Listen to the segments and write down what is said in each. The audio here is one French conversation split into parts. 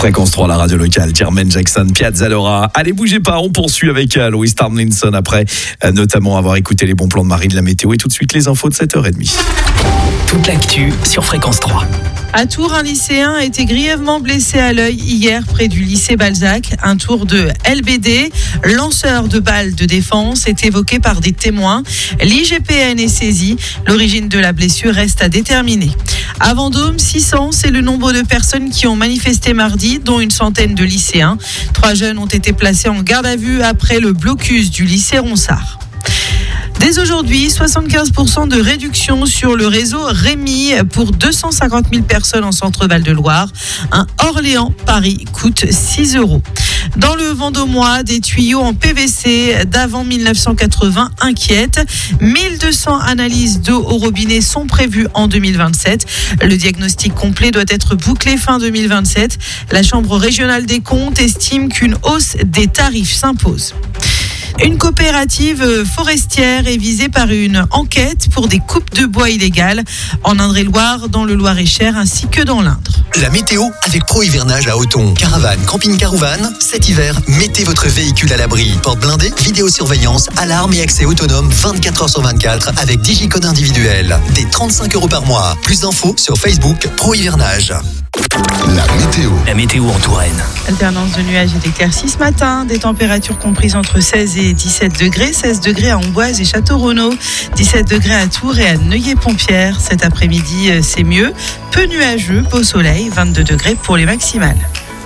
Fréquence 3, la radio locale, Jermaine Jackson, Piazza Laura. Allez, bougez pas, on poursuit avec Louis Tomlinson après notamment avoir écouté les bons plans de Marie de la météo et tout de suite les infos de 7h30. Toute l'actu sur Fréquence 3. À Tours, un lycéen a été grièvement blessé à l'œil hier près du lycée Balzac. Un tour de LBD, lanceur de balles de défense, est évoqué par des témoins. L'IGPN est saisi. L'origine de la blessure reste à déterminer. À Vendôme, 600, c'est le nombre de personnes qui ont manifesté mardi, dont une centaine de lycéens. 3 jeunes ont été placés en garde à vue après le blocus du lycée Ronsard. Dès aujourd'hui, 75% de réduction sur le réseau Rémi pour 250 000 personnes en Centre-Val de Loire. Un Orléans-Paris coûte 6 €. Dans le Vendômois, des tuyaux en PVC d'avant 1980 inquiètent. 1200 analyses d'eau au robinet sont prévues en 2027. Le diagnostic complet doit être bouclé fin 2027. La Chambre régionale des comptes estime qu'une hausse des tarifs s'impose. Une coopérative forestière est visée par une enquête pour des coupes de bois illégales en Indre-et-Loire, dans le Loir-et-Cher ainsi que dans l'Indre. La météo avec Pro Hivernage à Othon. Caravane, camping-car ou van, cet hiver, mettez votre véhicule à l'abri. Porte blindée, vidéosurveillance, alarme et accès autonome 24 h sur 24 avec digicode individuel. Des 35 € par mois. Plus d'infos sur Facebook Pro Hivernage. La météo en Touraine. Alternance de nuages et d'éclaircies ce matin. Des températures comprises entre 16 et 17 degrés. 16 degrés à Amboise et Château-Renaud. 17 degrés à Tours et à Neuilly-Pompière. Cet après-midi, c'est mieux. Peu nuageux, beau soleil. 22 degrés pour les maximales.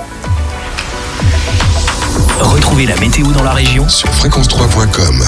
Retrouvez la météo dans la région sur fréquence3.com.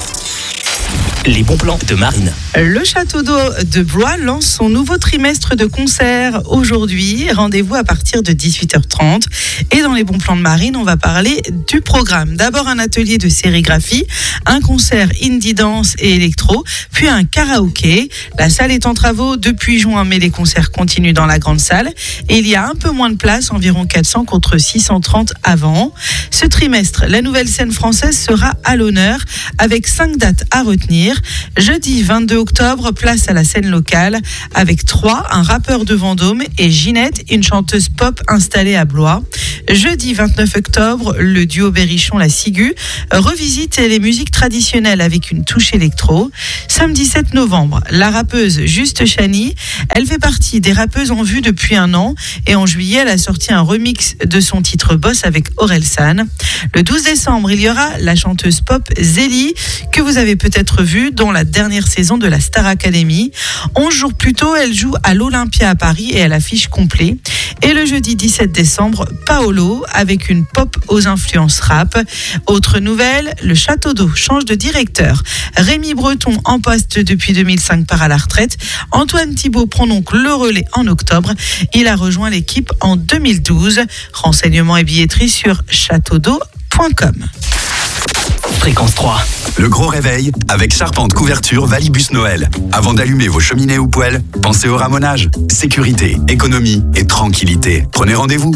Les bons plans de Marine. Le château d'eau de Blois lance son nouveau trimestre de concerts aujourd'hui. Rendez-vous à partir de 18h30. Et dans les bons plans de Marine, on va parler du programme. D'abord un atelier de sérigraphie, un concert indie dance et électro, puis un karaoké. La salle est en travaux depuis juin, mais les concerts continuent dans la grande salle. Et il y a un peu moins de place, environ 400 contre 630 avant. Ce trimestre, la nouvelle scène française sera à l'honneur avec 5 dates à retenir. Jeudi 22 octobre, place à la scène locale avec 3, un rappeur de Vendôme, et Ginette, une chanteuse pop installée à Blois. Jeudi 29 octobre, le duo Berrichon-La Ciguë revisite les musiques traditionnelles avec une touche électro. Samedi 7 novembre, la rappeuse Juste Chani, elle fait partie des rappeuses en vue depuis un an et en juillet, elle a sorti un remix de son titre Boss avec Orelsan. Le 12 décembre, il y aura la chanteuse pop Zélie, que vous avez peut-être vue dans la dernière saison de la Star Academy. 11 jours plus tôt, elle joue à l'Olympia à Paris et elle affiche complet. Et le jeudi 17 décembre, Paolo avec une pop aux influences rap. Autre nouvelle, le Château d'eau change de directeur. Rémi Breton, en poste depuis 2005, part à la retraite. Antoine Thibault prend donc le relais en octobre. Il a rejoint l'équipe en 2012. Renseignements et billetterie sur châteaudeau.com. Fréquence 3. Le gros réveil avec Charpente Couverture Valibus Noël. Avant d'allumer vos cheminées ou poêles, pensez au ramonage. Sécurité, économie et tranquillité. Prenez rendez-vous.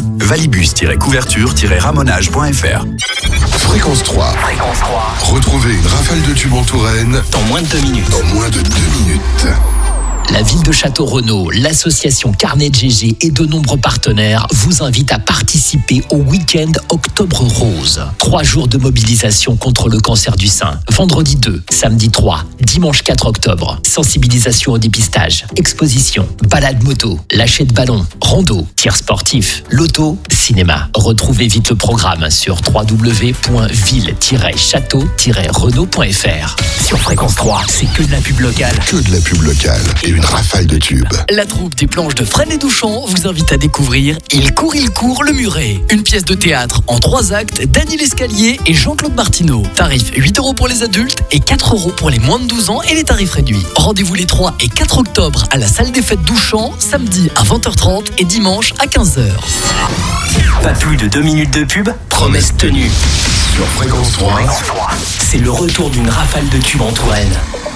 Valibus-couverture-ramonage.fr. Fréquence 3. Fréquence 3. Retrouvez une rafale de tubes en Touraine Dans moins de 2 minutes. dans moins de 2 minutes. La ville de Château-Renaud, l'association Carnet de GG et de nombreux partenaires vous invitent à participer au week-end Octobre Rose. 3 jours de mobilisation contre le cancer du sein. Vendredi 2, samedi 3, dimanche 4 octobre. Sensibilisation au dépistage, exposition, balade moto, lâcher de ballon, rando, tir sportif, loto, cinéma. Retrouvez vite le programme sur www.ville-château-renaud.fr. Sur Fréquence 3, c'est que de la pub locale. Que de la pub locale et une rafale de tubes. La troupe des planches de Fresnes et Douchamp vous invite à découvrir Il court, le muret. Une pièce de théâtre en 3 actes d'Annie Lescalier et Jean-Claude Martineau. Tarif 8 € pour les adultes et 4 € pour les moins de 12 ans et les tarifs réduits. Rendez-vous les 3 et 4 octobre à la salle des fêtes Douchamp, samedi à 20h30 et dimanche à 15h. Pas plus de 2 minutes de pub, promesse tenue. Sur Fréquence 3. C'est le retour d'une rafale de tubes en Touraine.